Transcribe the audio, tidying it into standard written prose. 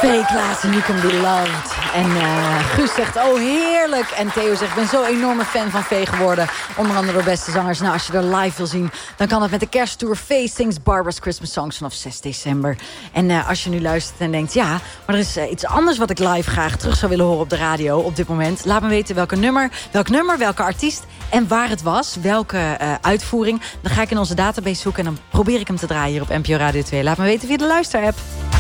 Vee Klaassen, You Can Be Loved. En Guus zegt, oh heerlijk. En Theo zegt, ik ben zo'n enorme fan van Vee geworden. Onder andere door beste zangers. Nou, als je er live wil zien, dan kan dat met de kersttour. Vee sings Barbara's Christmas Songs vanaf 6 december. En als je nu luistert en denkt, ja, maar er is iets anders wat ik live graag terug zou willen horen op de radio op dit moment. Laat me weten welk nummer, welke artiest en waar het was. Welke uitvoering. Dan ga ik in onze database zoeken en dan probeer ik hem te draaien hier op NPO Radio 2. Laat me weten via de luisterapp.